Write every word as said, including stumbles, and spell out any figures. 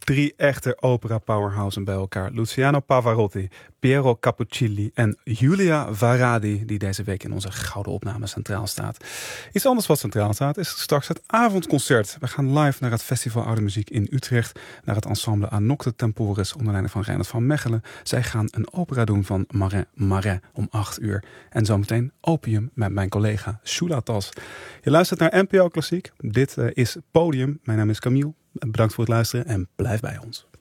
Drie echte opera powerhouses bij elkaar. Luciano Pavarotti, Piero Capuccilli en Julia Varadi, die deze week in onze gouden opname centraal staat. Iets anders wat centraal staat is straks het avondconcert. We gaan live naar het Festival Oude Muziek in Utrecht, naar het ensemble Anocte Temporis onder leiding van Reinhard van Mechelen. Zij gaan een opera doen van Marin Marais om acht uur. En zometeen Opium met mijn collega Shula Tas. Je luistert naar N P O Klassiek. Dit uh, is Podium. Mijn naam is Camille. Bedankt voor het luisteren en blijf bij ons.